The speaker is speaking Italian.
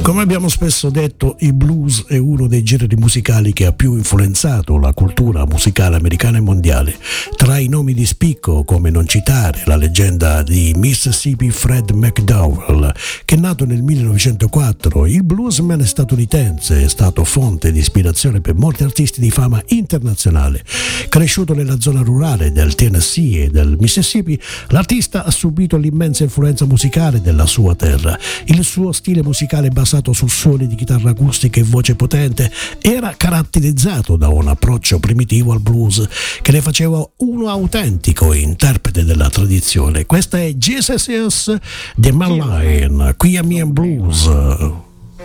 Come abbiamo spesso detto, il blues è uno dei generi musicali che ha più influenzato la cultura musicale americana e mondiale. Tra i nomi di spicco, come non citare la leggenda di Mississippi Fred McDowell, che nato nel 1904, il bluesman statunitense è stato fonte di ispirazione per molti artisti di fama internazionale. Cresciuto nella zona rurale del Tennessee e del Mississippi, l'artista ha subito l'immensa influenza musicale della sua terra. Il suo stile musicale basato su suoni di chitarra acustica e voce potente era caratterizzato da un approccio primitivo al blues che ne faceva uno autentico interprete della tradizione. Questa è Jesus is the Man Lion, qui a Me and Blues.